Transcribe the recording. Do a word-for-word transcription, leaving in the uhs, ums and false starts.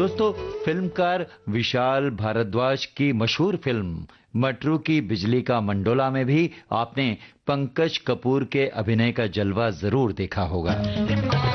दोस्तों, फिल्मकार विशाल भारद्वाज की मशहूर फिल्म मटरू की बिजली का मंडोला में भी आपने पंकज कपूर के अभिनय का जलवा जरूर देखा होगा।